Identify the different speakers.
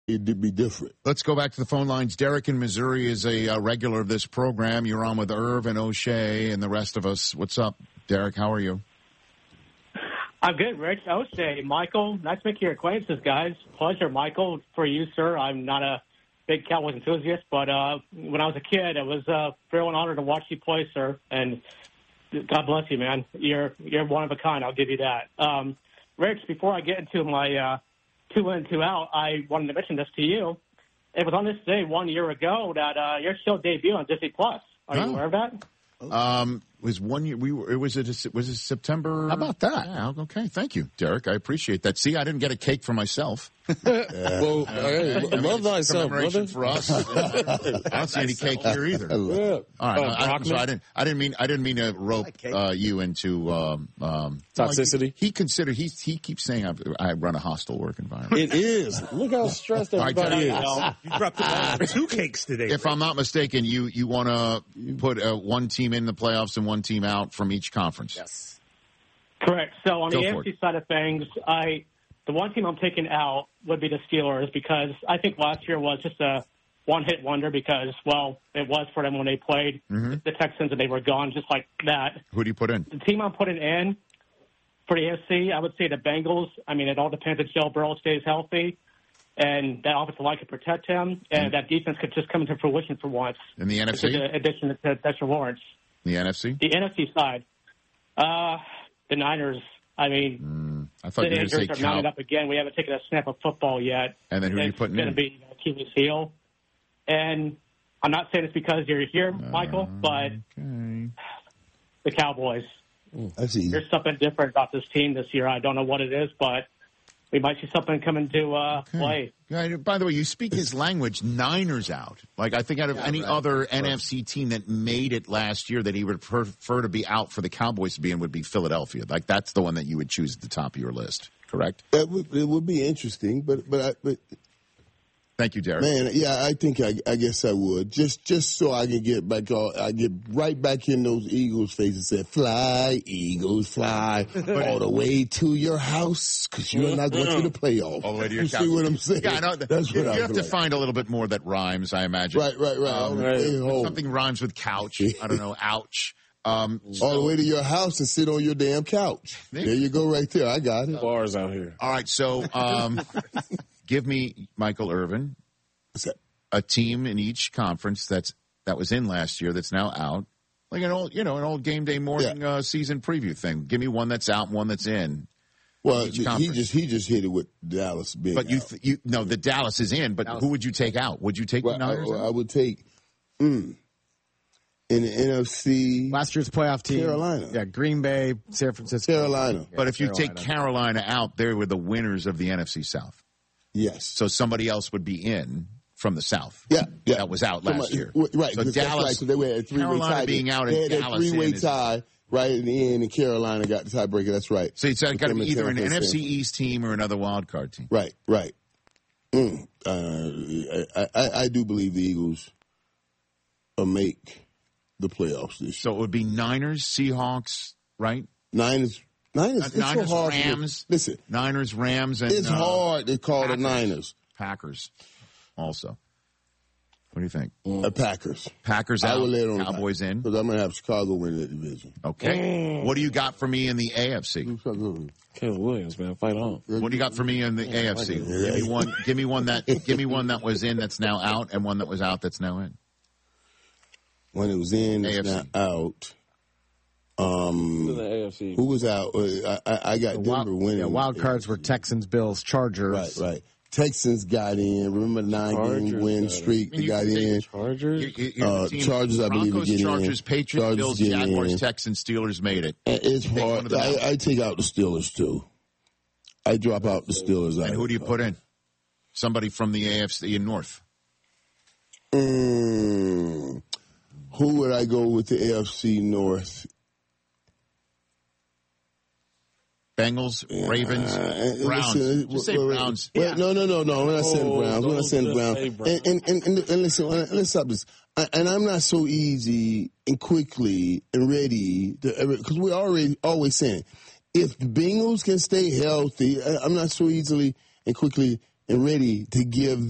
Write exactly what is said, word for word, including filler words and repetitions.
Speaker 1: it'd be different.
Speaker 2: Let's go back to the phone lines. Derek in Missouri is a uh, regular of this program. You're on with Irv and O'Shea and the rest of us. What's up, Derek? How are you?
Speaker 3: I'm good, Rich. O'Shea, Michael, nice to make your acquaintances, guys. Pleasure, Michael, for you, sir. I'm not a big Cowboys enthusiast, but uh, when I was a kid, it was a thrill and honor to watch you play, sir. And God bless you, man. You're you're one of a kind. I'll give you that. Um, Rich, before I get into my uh, two in, two out, I wanted to mention this to you. It was on this day one year ago that uh, your show debuted on Disney Plus. Are
Speaker 2: oh.
Speaker 3: you aware of that?
Speaker 2: Um, it was one year. We were. It was. It was it September.
Speaker 4: How about that?
Speaker 2: Yeah, okay. Thank you, Derek. I appreciate that. See, I didn't get a cake for myself.
Speaker 5: yeah. Well, hey,
Speaker 2: I mean,
Speaker 5: love thyself, brother.
Speaker 2: For us. I don't see any cake here either.
Speaker 5: Yeah.
Speaker 2: All right.
Speaker 5: Uh,
Speaker 2: I, I, so I didn't. I didn't mean. I didn't mean to rope uh, you into um, um,
Speaker 5: toxicity.
Speaker 2: Well, he, he considered. He he keeps saying I, I run a hostile work environment.
Speaker 5: It is. Look how stressed everybody
Speaker 6: right,
Speaker 5: is.
Speaker 6: You dropped the ball for two cakes today.
Speaker 2: If right? I'm not mistaken, you you want to put uh, one team in the playoffs and one team out from each conference.
Speaker 4: Yes.
Speaker 3: Correct. So on
Speaker 2: Go
Speaker 3: the A F C side of things, I the one team I'm taking out would be the Steelers because I think last year was just a one-hit wonder because, well, it was for them when they played mm-hmm. the Texans and they were gone just like that.
Speaker 2: Who do you put in?
Speaker 3: The team I'm putting in for the A F C, I would say the Bengals. I mean, it all depends if Joe Burrow stays healthy and that offensive line could protect him and mm-hmm. that defense could just come into fruition for once.
Speaker 2: In the N F C?
Speaker 3: In addition to Dexter Lawrence.
Speaker 2: The N F C?
Speaker 3: The N F C side. Uh, the Niners. I mean,
Speaker 2: mm, I thought
Speaker 3: the
Speaker 2: you were
Speaker 3: injuries
Speaker 2: going to
Speaker 3: are mounting up again. We haven't taken a snap of football yet.
Speaker 2: And then who are you putting in?
Speaker 3: It's going to be Achilles heel. And I'm not saying it's because you're here, Michael, uh, but
Speaker 2: okay.
Speaker 3: the Cowboys.
Speaker 1: That's easy.
Speaker 3: There's something different about this team this year. I don't know what it is, but we might see something come into uh,
Speaker 2: okay.
Speaker 3: play.
Speaker 2: Yeah, by the way, you speak his language. Niners out. Like, I think out of yeah, any right. other right. N F C team that made it last year that he would prefer to be out for the Cowboys to be in would be Philadelphia. Like, that's the one that you would choose at the top of your list, correct?
Speaker 1: That would, it would be interesting, but but I, but.
Speaker 2: Thank you, Derek.
Speaker 1: Man, yeah, I think I, I guess I would just just so I can get back all I get right back in those Eagles' faces and say, "Fly, Eagles, fly all the way to your house because you're not going to the playoffs."
Speaker 2: All the way to your
Speaker 1: you
Speaker 2: couch.
Speaker 1: See what I'm saying?
Speaker 2: Yeah, I know.
Speaker 1: That's
Speaker 2: you,
Speaker 1: what
Speaker 2: you
Speaker 1: I
Speaker 2: have to
Speaker 1: like.
Speaker 2: find a little bit more that rhymes, I imagine.
Speaker 1: Right, right, right.
Speaker 2: Um,
Speaker 1: right.
Speaker 2: Something rhymes with couch. I don't know. Ouch. Um, so,
Speaker 1: all the way to your house and sit on your damn couch. There you go, right there. I got it.
Speaker 5: Bars out here.
Speaker 2: All right, so um, give me Michael Irvin. A team in each conference that's that was in last year that's now out, like an old, you know, an old game day morning yeah. uh, season preview thing. Give me one that's out, and one that's in.
Speaker 1: Well, he just he just hit it with Dallas being
Speaker 2: But you
Speaker 1: out.
Speaker 2: th- you no, the Dallas is in. But
Speaker 4: Dallas.
Speaker 2: who would you take out? Would you take
Speaker 1: well,
Speaker 2: the Niners?
Speaker 1: I, I would take mm, in the N F C
Speaker 4: last year's playoff team,
Speaker 1: Carolina.
Speaker 4: Yeah, Green Bay, San Francisco,
Speaker 1: Carolina.
Speaker 4: Yeah,
Speaker 2: but if you
Speaker 4: Carolina.
Speaker 2: take Carolina out, they were the winners of the N F C South.
Speaker 1: Yes.
Speaker 2: So somebody else would be in from the South.
Speaker 1: Yeah, yeah.
Speaker 2: That was out last
Speaker 1: Somebody,
Speaker 2: year.
Speaker 1: Right.
Speaker 2: So Dallas,
Speaker 1: right, so they were at a three-way
Speaker 2: Carolina
Speaker 1: tie.
Speaker 2: being out
Speaker 1: they
Speaker 2: and
Speaker 1: had
Speaker 2: Dallas
Speaker 1: a three-way
Speaker 2: in is,
Speaker 1: tie right in the end, and Carolina got the tiebreaker. That's right.
Speaker 2: So it's got to be either an N F C
Speaker 1: San.
Speaker 2: East team or another wild card team.
Speaker 1: Right, right. Mm. Uh, I, I, I do believe the Eagles will make the playoffs this year.
Speaker 2: So it would be Niners, Seahawks, right?
Speaker 1: Niners. Niners,
Speaker 2: Uh,
Speaker 1: it's
Speaker 2: Niners,
Speaker 1: so hard
Speaker 2: Rams.
Speaker 1: To, listen,
Speaker 2: Niners, Rams, and
Speaker 1: it's
Speaker 2: uh,
Speaker 1: hard to call
Speaker 2: Packers.
Speaker 1: the Niners.
Speaker 2: Packers, also. What do you think?
Speaker 1: The Packers.
Speaker 2: Packers
Speaker 1: I
Speaker 2: out,
Speaker 1: will lay it on
Speaker 2: Cowboys in.
Speaker 1: Because I'm going to have Chicago win that division.
Speaker 2: Okay.
Speaker 1: Mm.
Speaker 2: What do you got for me in the A F C?
Speaker 5: Caleb Williams, man, fight on.
Speaker 2: What do you got for me in the A F C? Give me one. Give me one that. Give me one that was in that's now out, and one that was out that's now in.
Speaker 1: When it was in, it's
Speaker 2: A F C.
Speaker 1: not out. Um,
Speaker 5: the A F C.
Speaker 1: Who was out? Uh, I, I got
Speaker 4: The
Speaker 1: Denver
Speaker 4: wild,
Speaker 1: winning.
Speaker 4: yeah, wild cards were Texans, Bills, Chargers.
Speaker 1: Right, right. Texans got in. Remember the nine-game win streak? They got in.
Speaker 5: Chargers?
Speaker 2: You, you,
Speaker 1: Uh,
Speaker 2: team,
Speaker 1: Chargers, I believe,
Speaker 2: Broncos,
Speaker 1: are getting
Speaker 2: Chargers,
Speaker 1: in.
Speaker 2: Patriots,
Speaker 1: Chargers
Speaker 2: Bills,
Speaker 1: getting
Speaker 2: Jaguars,
Speaker 1: in.
Speaker 2: Texans, Steelers made it.
Speaker 1: It's
Speaker 2: Take one
Speaker 1: hard.
Speaker 2: of them out.
Speaker 1: I, I take out the Steelers, too. I drop out the Steelers.
Speaker 2: And who do you put in? Somebody from the A F C in North.
Speaker 1: Mm, who would I go with the A F C North?
Speaker 2: Bengals, Ravens,
Speaker 1: Uh,
Speaker 2: Browns.
Speaker 1: listen,
Speaker 2: Just say
Speaker 1: wait, wait,
Speaker 2: Browns.
Speaker 1: wait,
Speaker 2: Yeah.
Speaker 1: No, no, no, no. We're not saying
Speaker 5: Oh,
Speaker 1: Browns. We're not
Speaker 5: don't
Speaker 1: saying
Speaker 5: just
Speaker 1: Browns.
Speaker 5: say Browns.
Speaker 1: And, and, and, and listen, let's stop this. I, and I'm not so easy and quickly and ready to, because we're already always saying, if the Bengals can stay healthy, I, I'm not so easily and quickly and ready to give